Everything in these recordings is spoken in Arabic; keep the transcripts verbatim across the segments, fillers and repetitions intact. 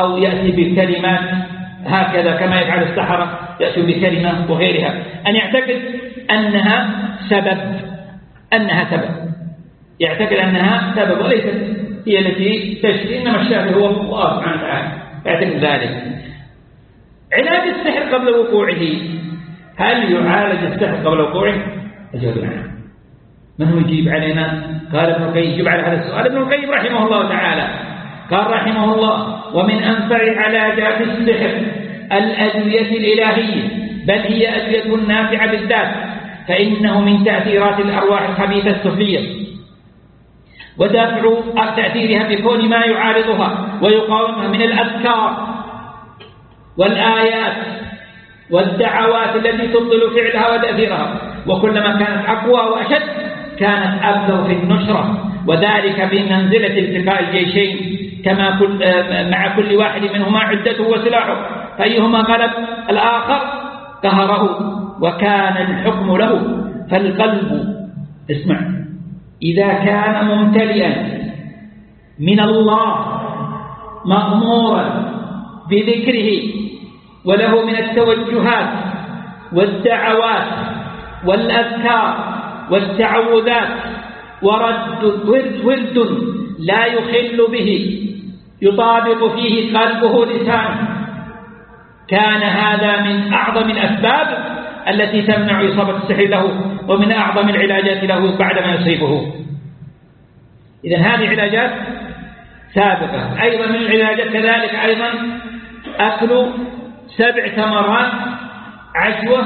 أو يأتي بكلمات هكذا كما يفعل السحرة، يأتي بكلمة وغيرها، أن يعتقد أنها سبب أنها سبب يعتقد أنها سبب وليست هي التي تشفي، إنما الشافي هو الله سبحانه وتعالى، يعتقد ذلك. علاج السحر قبل وقوعه، هل يعالج السحر قبل وقوعه؟ الجواب نعم. من هو يجيب علينا؟ قال ابن القيم، يجيب على هذا السؤال ابن القيم رحمه الله تعالى، قال رحمه الله: ومن أنفع علاجات السحر الأدوية الإلهية، بل هي أدوية نافعة بالذات، فإنه من تأثيرات الأرواح الخبيثة السفلية، ودافع تأثيرها بكون ما يعارضها ويقاومها من الأذكار والآيات والدعوات التي تبطل فعلها وتأثيرها، وكلما كانت أقوى وأشد كانت أبلغ في النشرة، وذلك بمنزلة التقاء الجيشين، كما كل مع كل واحد منهما عدته وسلاحه، فأيهما غلب الآخر قهره، وكان الحكم له. فالقلب اسمع إذا كان ممتلئا من الله مأمورا بذكره وله من التوجهات والدعوات والأذكار والتعوذات ورد ورد لا يخل به يطابق فيه قلبه لسانه، كان هذا من أعظم الأسباب التي تمنع إصابة السحر له، ومن أعظم العلاجات له بعدما يصيبه. إذن هذه علاجات سابقة. أيضا من العلاجات كذلك أيضا أكل سبع ثمرات عجوة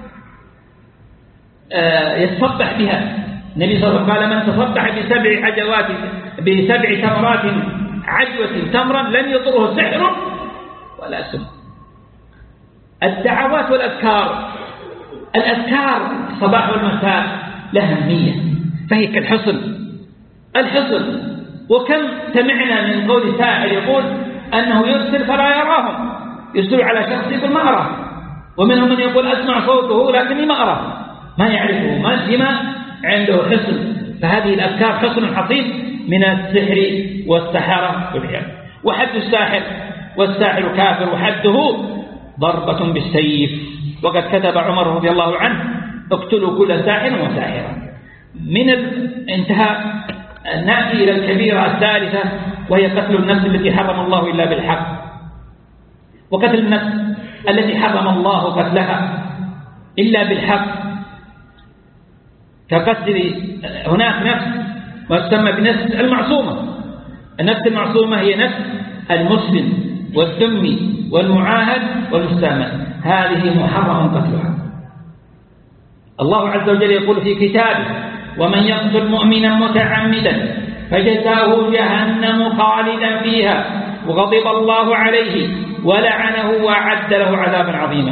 يتصبح بها. النبي صلى الله عليه وسلم قال: من تصبح بسبع عجوات بسبع ثمرات عجوة تمرا لم يضره سحر ولا سم. الدعوات والأذكار، الأذكار الصباح والمساء لها أهمية، فهي كالحصن الحصن. وكم سمعنا من قول ساحر يقول أنه يرسل فلا يراهم، يرسل على شخص يقول ما أراه، ومنهم من يقول أسمع صوته لكني ما أراه، ما يعرفه، ما لما عنده حصن. فهذه الأذكار حصن حصين من السحر والسحرة والعياذ. وحد الساحر: والساحر كافر وحده ضربة بالسيف. وقد كتب عمر رضي الله عنه: اقتلوا كل ساحر وساحرة. من الانتهاء نأتي إلى الكبيرة الثالثة، وهي قتل النفس التي حرم الله إلا بالحق. وقتل النفس التي حرم الله قتلها إلا بالحق، كقتل هناك نفس وتسمى بنفس المعصومة. النفس المعصومة هي نفس المسلم والذمي والمعاهد والمستأمن، هذه محرم قتلها. الله عز وجل يقول في كتابه: ومن يقتل مؤمنا متعمدا فجزاؤه جهنم خالدا فيها وغضب الله عليه ولعنه وأعد له عذابا عظيما.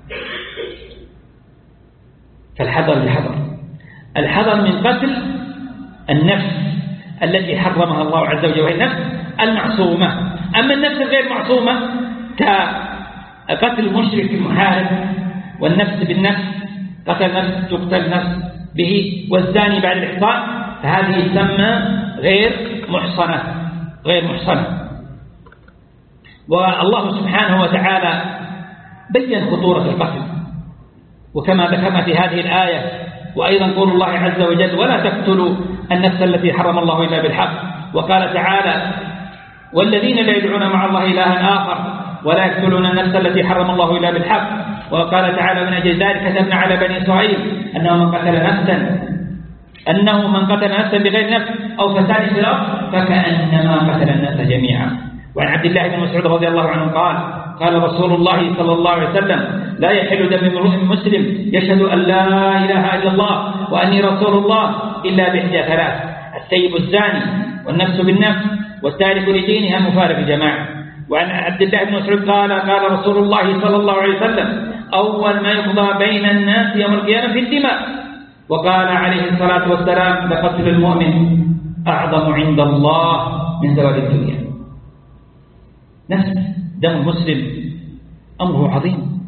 فالحذر الحذر الحذر من قتل النفس التي حرمها الله عز وجل، وهي النفس المعصومة. أما النفس الغير معصومة كقتل المشرك المحارب، والنفس بالنفس، قتل نفس تقتل نفس به، والزاني بعد الإحصان، فهذه تسمى غير محصنة غير محصنة. والله سبحانه وتعالى بين خطورة القتل، وكما ذكرنا في هذه الآية، وأيضا قول الله عز وجل: ولا تقتلوا النفس التي حرم الله إلا بالحق. وقال تعالى: والذين لا يدعون مع الله إلها آخر ولا يقتلون النفس التي حرم الله إلا بالحق. وقال تعالى: من أجل ذلك كتبنا على بني إسرائيل أنه من قتل نفسا أنه من قتل نفسا بغير نفس أو فساد في الأرض فكأنما قتل الناس جميعا. وعن عبد الله بن مسعود رضي الله عنه قال: قال رسول الله صلى الله عليه وسلم: لا يحل دم امرؤ مسلم يشهد أن لا إله إلا الله وأني رسول الله إلا بإحدى ثلاث: السيب الزاني، والنفس بالنفس، والتارك لدينها مفارق الجماعة. وعن عبد الله بن مسعود قال: قال رسول الله صلى الله عليه وسلم: أول ما يقضى بين الناس يوم القيامة في الدماء. وقال عليه الصلاة والسلام: لقتل المؤمن أعظم عند الله من زوال الدنيا. نفس دم المسلم أمره عظيم.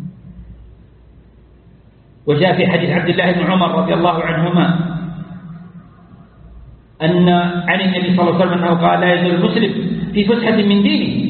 وجاء في حديث عبد الله بن عمر رضي الله عنهما أن عن النبي صلى الله عليه وسلم أنه قال: لا يزال المسلم في فسحة من دينه